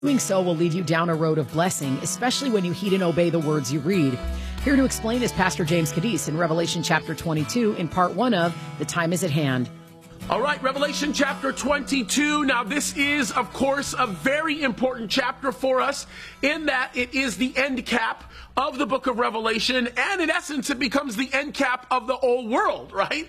Doing so will lead you down a road of blessing, especially when you heed and obey the words you read. Here to explain is Pastor James Cadiz in Revelation chapter 22 in part 1 of The Time is at Hand. All right, Revelation chapter 22. Now, this is, of course, a very important chapter for us in that it is the end cap of the book of Revelation, and in essence, it becomes the end cap of the old world, right?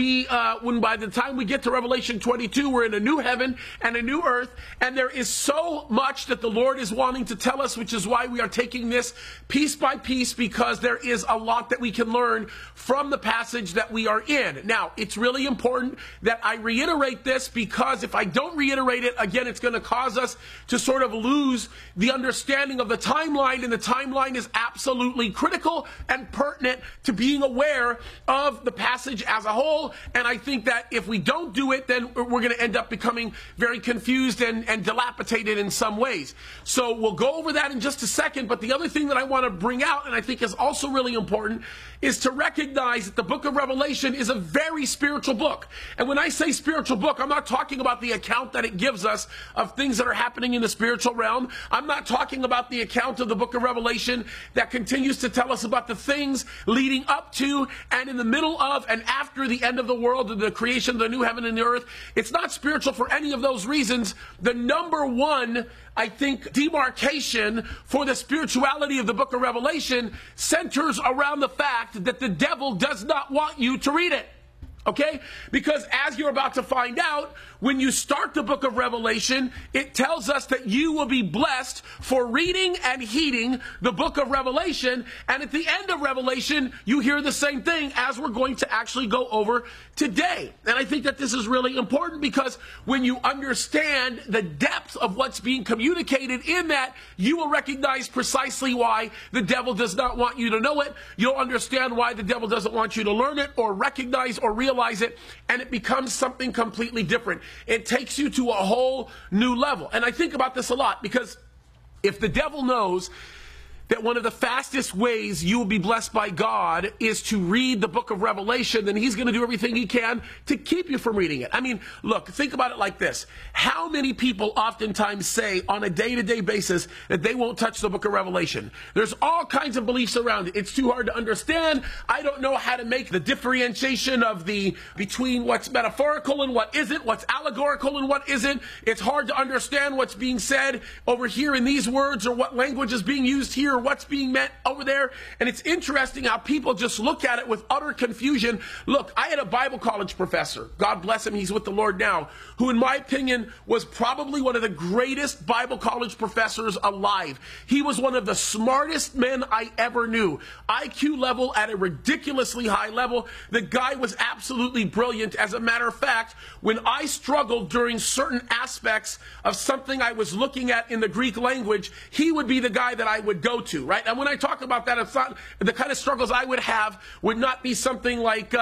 When by the time we get to Revelation 22, we're in a new heaven and a new earth, and there is so much that the Lord is wanting to tell us, which is why we are taking this piece by piece, because there is a lot that we can learn from the passage that we are in. Now, it's really important that I reiterate this, because if I don't reiterate it, again, it's going to cause us to sort of lose the understanding of the timeline, and the timeline is absolutely critical and pertinent to being aware of the passage as a whole. And I think that if we don't do it, then we're going to end up becoming very confused and dilapidated in some ways. So we'll go over that in just a second. But the other thing that I want to bring out, and I think is also really important, is to recognize that the book of Revelation is a very spiritual book. And when I say spiritual book, I'm not talking about the account that it gives us of things that are happening in the spiritual realm. I'm not talking about the account of the book of Revelation that continues to tell us about the things leading up to and in the middle of and after the end of the world and the creation of the new heaven and the earth. It's not spiritual for any of those reasons. The number one, I think, demarcation for the spirituality of the book of Revelation centers around the fact that the devil does not want you to read it. Okay? Because as you're about to find out, when you start the book of Revelation, it tells us that you will be blessed for reading and heeding the book of Revelation. And at the end of Revelation, you hear the same thing as we're going to actually go over today. And I think that this is really important, because when you understand the depth of what's being communicated in that, you will recognize precisely why the devil does not want you to know it. You'll understand why the devil doesn't want you to learn it or recognize or realize it, and it becomes something completely different. It takes you to a whole new level. And I think about this a lot, because if the devil knows that one of the fastest ways you will be blessed by God is to read the book of Revelation, then he's going to do everything he can to keep you from reading it. I mean, look, think about it like this. How many people oftentimes say on a day-to-day basis that they won't touch the book of Revelation? There's all kinds of beliefs around it. It's too hard to understand. I don't know how to make the differentiation of between what's metaphorical and what isn't, what's allegorical and what isn't. It's hard to understand what's being said over here in these words, or what language is being used here, or what's being meant over there. And it's interesting how people just look at it with utter confusion. Look, I had a Bible college professor, God bless him, he's with the Lord now, who in my opinion was probably one of the greatest Bible college professors alive. He was one of the smartest men I ever knew. IQ level at a ridiculously high level. The guy was absolutely brilliant. As a matter of fact, when I struggled during certain aspects of something I was looking at in the Greek language, he would be the guy that I would go to, right? And when I talk about that, it's not the kind of struggles I would have would not be something like,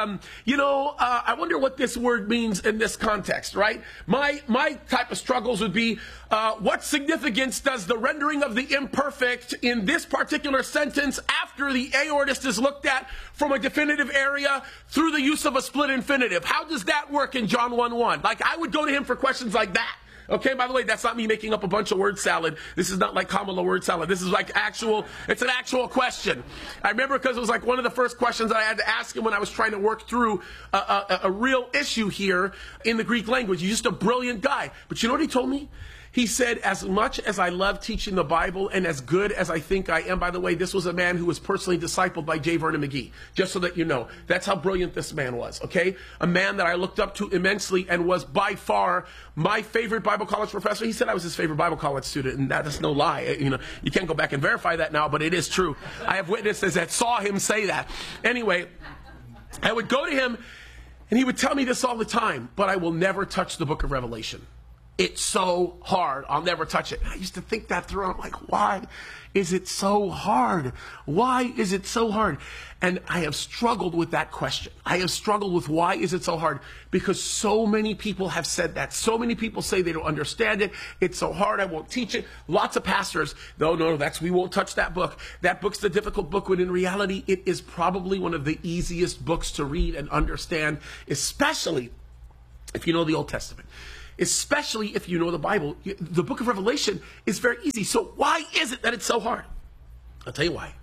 I wonder what this word means in this context, right? My type of struggles would be, what significance does the rendering of the imperfect in this particular sentence after the aorist is looked at from a definitive area through the use of a split infinitive? How does that work in John 1:1? Like, I would go to him for questions like that. Okay, by the way, that's not me making up a bunch of word salad. This is not like Kamala word salad. This is like it's an actual question. I remember because it was like one of the first questions that I had to ask him when I was trying to work through a real issue here in the Greek language. He's just a brilliant guy. But you know what he told me? He said, as much as I love teaching the Bible and as good as I think I am, by the way, this was a man who was personally discipled by J. Vernon McGee, just so that you know. That's how brilliant this man was, okay? A man that I looked up to immensely and was by far my favorite Bible college professor. He said I was his favorite Bible college student, and that is no lie. You can't go back and verify that now, but it is true. I have witnesses that saw him say that. Anyway, I would go to him, and he would tell me this all the time, but I will never touch the book of Revelation. It's so hard. I'll never touch it. I used to think that through. I'm like, why is it so hard? Why is it so hard? And I have struggled with that question. I have struggled with why is it so hard? Because so many people have said that. So many people say they don't understand it. It's so hard. I won't teach it. Lots of pastors, no, we won't touch that book. That book's the difficult book, when in reality, it is probably one of the easiest books to read and understand, especially if you know the Old Testament. especially if you know the Bible. The book of Revelation is very easy. So why is it that it's so hard? I'll tell you why.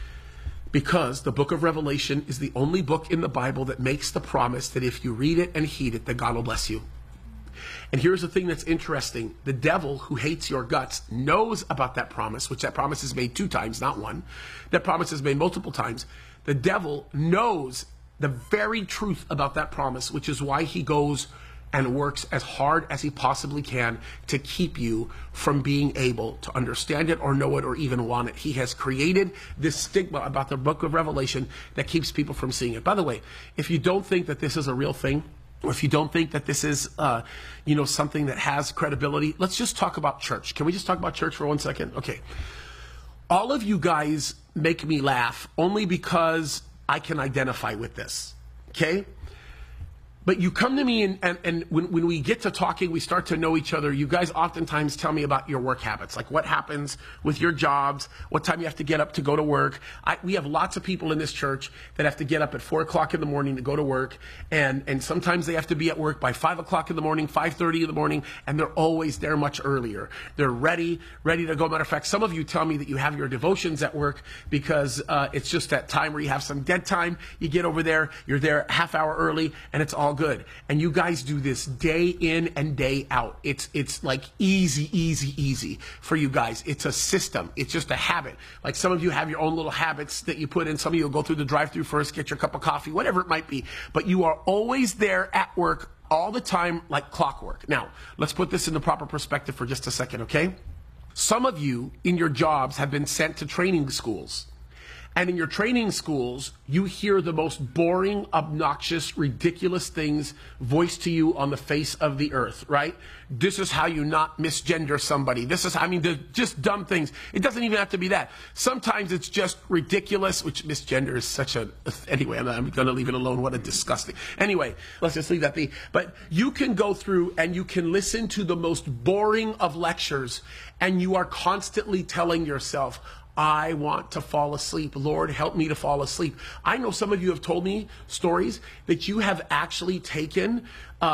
Because the book of Revelation is the only book in the Bible that makes the promise that if you read it and heed it, that God will bless you. And here's the thing that's interesting. The devil, who hates your guts, knows about that promise, which that promise is made 2 times, not 1. That promise is made multiple times. The devil knows the very truth about that promise, which is why he goes and works as hard as he possibly can to keep you from being able to understand it or know it or even want it. He has created this stigma about the book of Revelation that keeps people from seeing it. By the way, if you don't think that this is a real thing, or if you don't think that this is, something that has credibility, let's just talk about church. Can we just talk about church for 1 second? Okay. All of you guys make me laugh only because I can identify with this. Okay? But you come to me and when we get to talking, we start to know each other. You guys oftentimes tell me about your work habits, like what happens with your jobs, what time you have to get up to go to work. We have lots of people in this church that have to get up at 4 o'clock in the morning to go to work. And sometimes they have to be at work by 5 o'clock in the morning, 5:30 in the morning, and they're always there much earlier. They're ready to go. Matter of fact, some of you tell me that you have your devotions at work because it's just that time where you have some dead time. You get over there, you're there half hour early, and it's all good. And you guys do this day in and day out. It's like easy for you guys. It's a system. It's just a habit. Like some of you have your own little habits that you put in. Some of you will go through the drive-thru first, get your cup of coffee, whatever it might be. But you are always there at work all the time like clockwork. Now, let's put this in the proper perspective for just a second, okay? Some of you in your jobs have been sent to training schools. And in your training schools, you hear the most boring, obnoxious, ridiculous things voiced to you on the face of the earth, right? This is how you not misgender somebody. They're just dumb things. It doesn't even have to be that. Sometimes it's just ridiculous, which misgender is such a, anyway, I'm going to leave it alone. What a disgusting. Anyway, let's just leave that be. But you can go through and you can listen to the most boring of lectures, and you are constantly telling yourself, I want to fall asleep. Lord, help me to fall asleep. I know some of you have told me stories that you have actually taken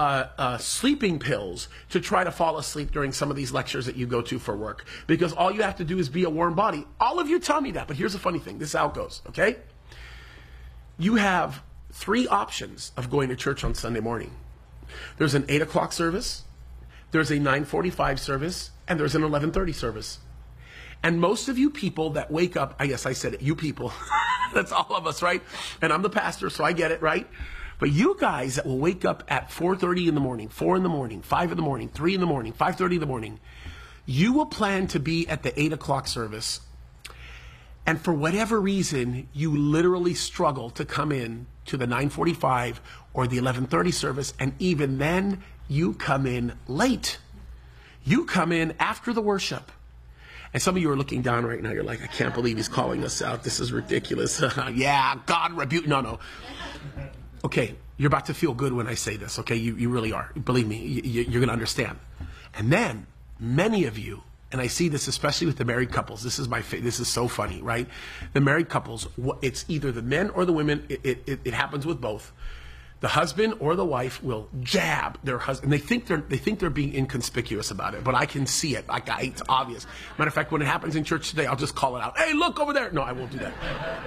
sleeping pills to try to fall asleep during some of these lectures that you go to for work, because all you have to do is be a warm body. All of you tell me that, but here's the funny thing. This is how it goes, okay? You have 3 options of going to church on Sunday morning. There's an 8 o'clock service, there's a 9:45 service, and there's an 11:30 service. And most of you people that wake up, I guess I said it, you people, that's all of us, right? And I'm the pastor, so I get it, right? But you guys that will wake up at 4:30 in the morning, 4 in the morning, 5 in the morning, 3 in the morning, 5:30 in the morning, you will plan to be at the 8 o'clock service. And for whatever reason, you literally struggle to come in to the 9:45 or the 11:30 service. And even then, you come in late. You come in after the worship. And some of you are looking down right now. You're like, I can't believe he's calling us out. This is ridiculous. Yeah, God rebuke. No. Okay, you're about to feel good when I say this. Okay, you really are. Believe me, you're going to understand. And then many of you, and I see this especially with the married couples. This is so funny, right? The married couples, it's either the men or the women. It happens with both. The husband or the wife will jab their husband. They think they're being inconspicuous about it, but I can see it. It's obvious. Matter of fact, when it happens in church today, I'll just call it out. Hey, look over there. No, I won't do that.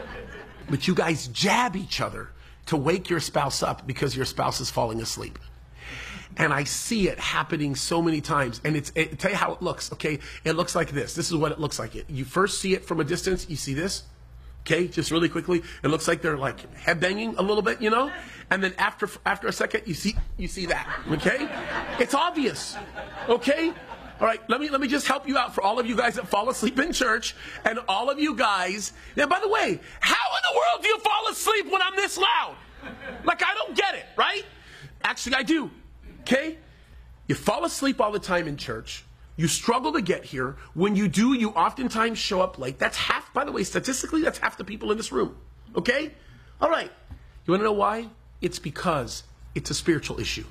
But you guys jab each other to wake your spouse up because your spouse is falling asleep. And I see it happening so many times. And tell you how it looks, okay? It looks like this. This is what it looks like. You first see it from a distance. You see this. Okay, just really quickly, it looks like they're like headbanging a little bit, and then after a second, you see that. Okay, it's obvious. Okay, all right. Let me just help you out for all of you guys that fall asleep in church, and all of you guys. Now, by the way, how in the world do you fall asleep when I'm this loud? Like, I don't get it, right? Actually, I do. Okay, you fall asleep all the time in church. You struggle to get here. When you do, you oftentimes show up late. That's half, by the way, statistically, that's half the people in this room. Okay? All right. You want to know why? It's because it's a spiritual issue.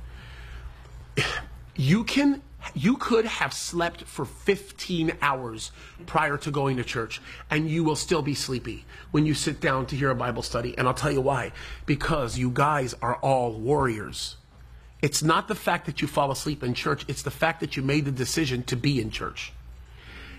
You could have slept for 15 hours prior to going to church, and you will still be sleepy when you sit down to hear a Bible study. And I'll tell you why. Because you guys are all warriors It's not the fact that you fall asleep in church. It's the fact that you made the decision to be in church.